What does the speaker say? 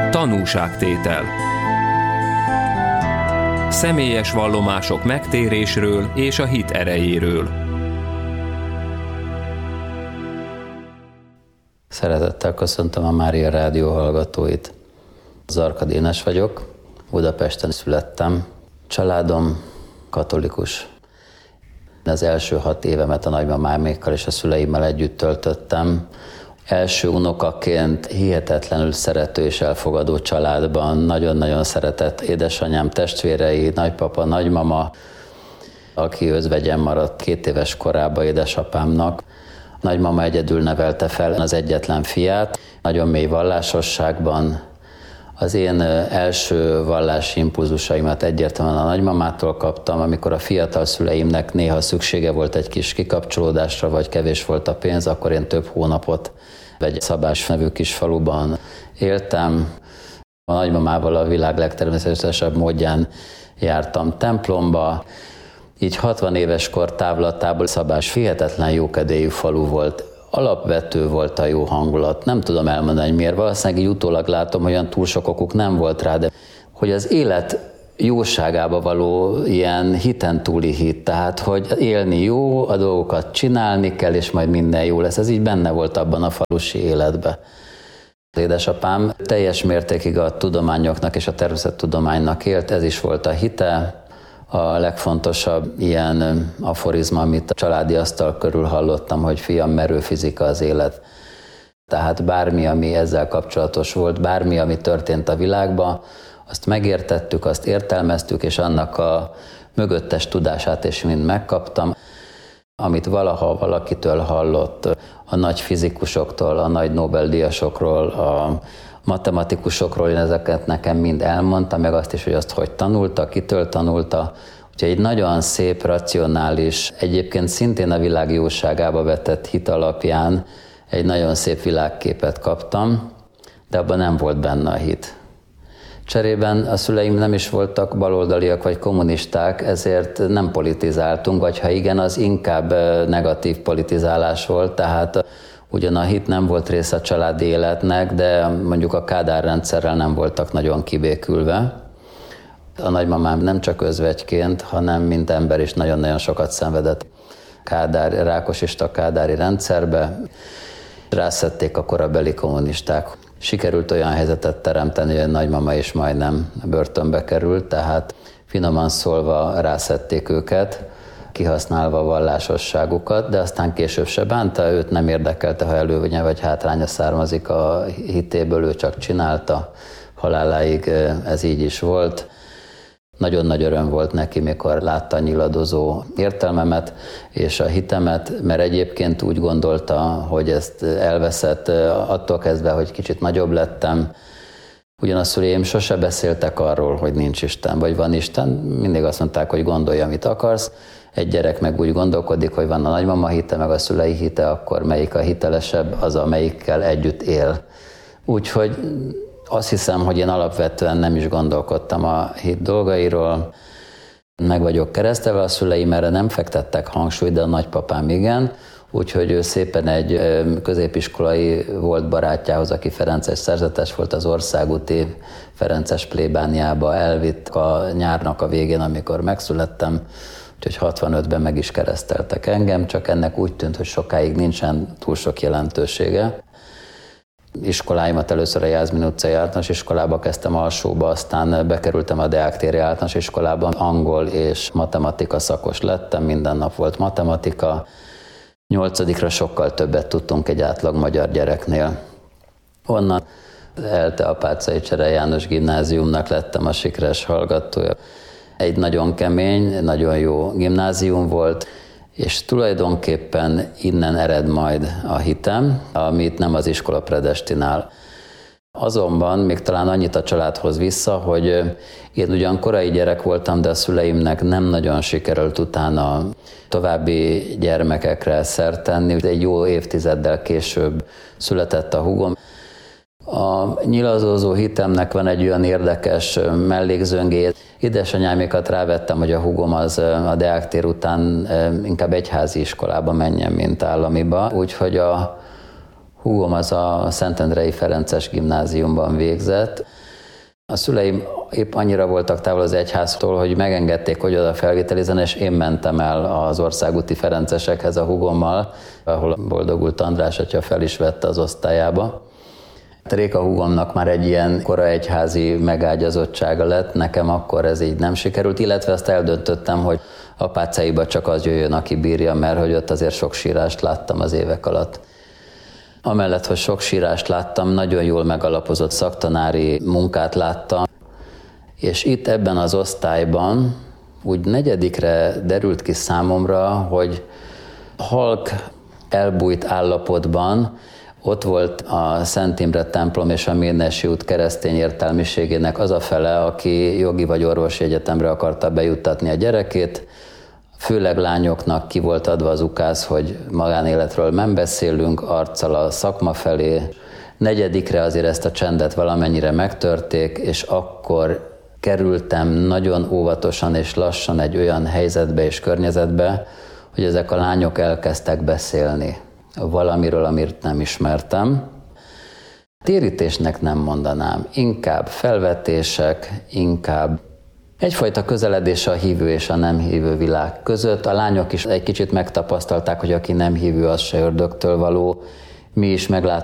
Tanúságtétel. Személyes vallomások megtérésről és a hit erejéről. Szeretettel köszöntöm a Mária Rádió hallgatóit. Zarka Dénes vagyok, Budapesten születtem. Családom katolikus. Az első 6 évemet a nagymamámékkal és a szüleimmel együtt töltöttem. Első unokaként hihetetlenül szerető és elfogadó családban, nagyon-nagyon szeretett édesanyám, testvérei, nagypapa, nagymama, aki özvegyen maradt 2 éves korában édesapámnak. Nagymama egyedül nevelte fel az egyetlen fiát, nagyon mély vallásosságban. Az én első vallási impulzusaimat egyértelműen a nagymamától kaptam, amikor a fiatal szüleimnek néha szüksége volt egy kis kikapcsolódásra, vagy kevés volt a pénz, akkor én több hónapot egy Szabás nevű kis faluban éltem. A nagymamával a világ legtermészetesebb módján jártam templomba. Így 60 éves kor távlatából Szabás hihetetlen jókedélyű falu volt. Alapvető volt a jó hangulat. Nem tudom elmondani, hogy miért. Valószínűleg így utólag látom, hogy olyan túl sok okuk nem volt rá, de hogy az élet jóságába való ilyen hiten túli hit, tehát hogy élni jó, a dolgokat csinálni kell, és majd minden jó lesz. Ez így benne volt abban a falusi életben. Az édesapám teljes mértékig a tudományoknak és a természettudománynak élt, ez is volt a hite. A legfontosabb ilyen aforizma, amit a családi asztal körül hallottam, hogy fiam, merő fizika az élet. Tehát bármi, ami ezzel kapcsolatos volt, bármi, ami történt a világban, azt megértettük, azt értelmeztük, és annak a mögöttes tudását is mind megkaptam. Amit valaha valakitől hallott, a nagy fizikusoktól, a nagy Nobel-díjasokról, a matematikusokról, én ezeket nekem mind elmondta, meg azt is, hogy azt hogy tanulta, kitől tanulta. Úgyhogy egy nagyon szép, racionális, egyébként szintén a világ jóságába vetett hit alapján egy nagyon szép világképet kaptam, de abban nem volt benne a hit. Cserében a szüleim nem is voltak baloldaliak vagy kommunisták, ezért nem politizáltunk, vagy ha igen, az inkább negatív politizálás volt, tehát ugyan a hit nem volt része a családi életnek, de mondjuk a Kádár rendszerrel nem voltak nagyon kibékülve. A nagymamám nem csak özvegyként, hanem mint ember is nagyon-nagyon sokat szenvedett rákosista kádári rendszerbe. Rászették a korabeli kommunisták. Sikerült olyan helyzetet teremteni, hogy a nagymama is majdnem börtönbe került, tehát finoman szólva rászették őket, kihasználva a vallásosságukat, de aztán később se bánta, őt nem érdekelte, ha előnye vagy hátránya származik a hitéből, ő csak csinálta, haláláig ez így is volt. Nagyon nagy öröm volt neki, mikor látta a nyiladozó értelmemet és a hitemet, mert egyébként úgy gondolta, hogy ezt elveszett attól kezdve, hogy kicsit nagyobb lettem. Ugyan a szüleim sose beszéltek arról, hogy nincs Isten, vagy van Isten, mindig azt mondták, hogy gondolj, amit akarsz. Egy gyerek meg úgy gondolkodik, hogy van a nagymama hite, meg a szülei hite, akkor melyik a hitelesebb, az, amelyikkel együtt él. Úgyhogy azt hiszem, hogy én alapvetően nem is gondolkodtam a hit dolgairól. Meg vagyok keresztelve, a szüleim erre nem fektettek hangsúlyt, de a nagypapám igen. Úgyhogy ő szépen egy középiskolai volt barátjához, aki ferences szerzetes volt, az országúti ferences plébániába elvitt a nyárnak a végén, amikor megszülettem. Úgyhogy 65-ben meg is kereszteltek engem, csak ennek úgy tűnt, hogy sokáig nincsen túl sok jelentősége. Iskoláimat először a Jászmin utcai általános iskolába kezdtem alsóba, aztán bekerültem a Deák téri általános iskolában, angol és matematika szakos lettem, minden nap volt matematika. 8-ra sokkal többet tudtunk egy átlag magyar gyereknél. Onnan ELTE Apáczai Cserei János Gimnáziumnak lettem a sikeres hallgatója. Egy nagyon kemény, nagyon jó gimnázium volt, és tulajdonképpen innen ered majd a hitem, amit nem az iskola predestinál. Azonban még talán annyit a családhoz vissza, hogy én ugyan korai gyerek voltam, de a szüleimnek nem nagyon sikerült utána további gyermekekre szert tenni. Egy jó évtizeddel később született a húgom. A nyilazózó hitemnek van egy olyan érdekes mellékzöngéje. Édesanyámékat rávettem, hogy a húgom az a Deák tér után inkább egyházi iskolába menjen, mint államiba. Úgyhogy a húgom az a Szentendrei Ferences gimnáziumban végzett. A szüleim épp annyira voltak távol az egyháztól, hogy megengedték, hogy oda felvételizzen, és én mentem el az országúti ferencesekhez a húgommal, ahol Boldogult András atya fel is vette az osztályába. Réka húgomnak már egy ilyen kora egyházi megágyazottsága lett, nekem akkor ez így nem sikerült, illetve azt eldöntöttem, hogy apácaiba csak az jöjjön, aki bírja, mert hogy ott azért sok sírást láttam az évek alatt. Amellett, hogy sok sírást láttam, nagyon jól megalapozott szaktanári munkát láttam, és itt ebben az osztályban úgy negyedikre derült ki számomra, hogy halk, elbújt állapotban ott volt a Szent Imre templom és a Mérnesi út keresztény értelmiségének az a fele, aki jogi vagy orvosi egyetemre akarta bejuttatni a gyerekét. Főleg lányoknak ki volt adva az ukáz, hogy magánéletről nem beszélünk, arccal a szakma felé. Negyedikre azért ezt a csendet valamennyire megtörték, és akkor kerültem nagyon óvatosan és lassan egy olyan helyzetbe és környezetbe, hogy ezek a lányok elkezdtek beszélni valamiről, amit nem ismertem. Térítésnek nem mondanám, inkább felvetések, inkább egyfajta közeledés a hívő és a nem hívő világ között. A lányok is egy kicsit megtapasztalták, hogy aki nem hívő, az se ördögtől való. Mi is megláttuk